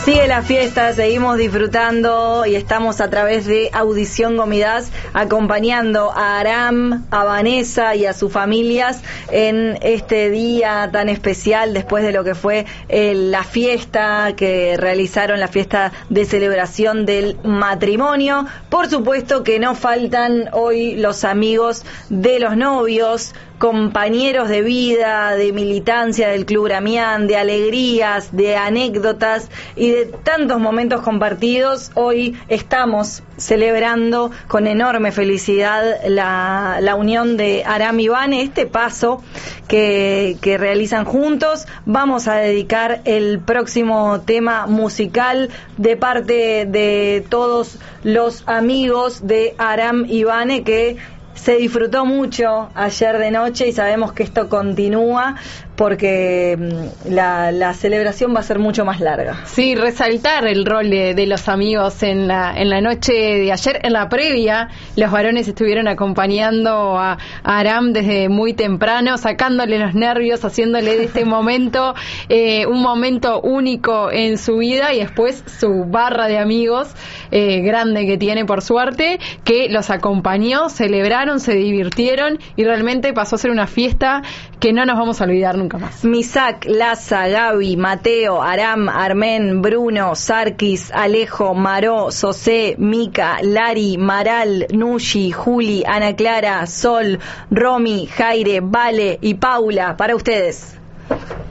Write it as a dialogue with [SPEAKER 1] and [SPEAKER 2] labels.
[SPEAKER 1] Sigue la fiesta, seguimos disfrutando y estamos a través de Audición Gomidás acompañando a Aram, a Vanessa y a sus familias en este día tan especial después de lo que fue la fiesta que realizaron, la fiesta de celebración del matrimonio. Por supuesto que no faltan hoy los amigos de los novios, compañeros de vida, de militancia del Club Gramián, de alegrías, de anécdotas y de tantos momentos compartidos. Hoy estamos celebrando con enorme felicidad la unión de Aram y Vane, este paso que realizan juntos. Vamos a dedicar el próximo tema musical de parte de todos los amigos de Aram y Vane, que se disfrutó mucho ayer de noche y sabemos que esto continúa porque la celebración va a ser mucho más larga.
[SPEAKER 2] Sí, resaltar el rol de los amigos en la noche de ayer. En la previa, los varones estuvieron acompañando a Aram desde muy temprano, sacándole los nervios, haciéndole de este momento un momento único en su vida, y después su barra de amigos grande que tiene, por suerte, que los acompañó, celebraron, se divirtieron y realmente pasó a ser una fiesta que no nos vamos a olvidar nunca más.
[SPEAKER 1] Misak, Laza, Gaby, Mateo, Aram, Armen, Bruno, Sarkis, Alejo, Maró, Sosé, Mica, Lari, Maral, Nushi, Juli, Ana Clara, Sol, Romy, Jaire, Vale y Paula, para ustedes.